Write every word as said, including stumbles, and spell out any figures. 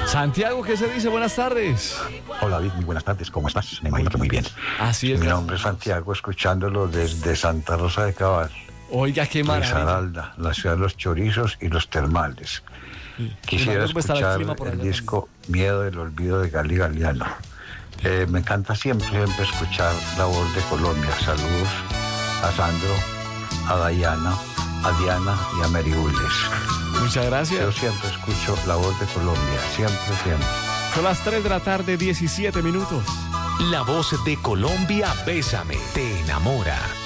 Santiago, ¿qué se dice? Buenas tardes. Hola, David, muy buenas tardes. ¿Cómo estás? Me imagino que muy bien. Así es. Mi nombre es Santiago, escuchándolo desde Santa Rosa de Cabal. Oiga, qué maravilla. Risaralda, la ciudad de los chorizos y los termales. Sí. Quisiera ¿Cómo está el escuchar clima por el allá disco Miedo del Olvido de Gali Galiano. Eh, me encanta siempre, siempre escuchar la voz de Colombia. Saludos a Sandro, a Dayana, a Diana y a Mary Willis. Muchas gracias. Yo siempre escucho la voz de Colombia, siempre, siempre. Son las tres de la tarde, diecisiete minutos. La voz de Colombia, Bésame, te enamora.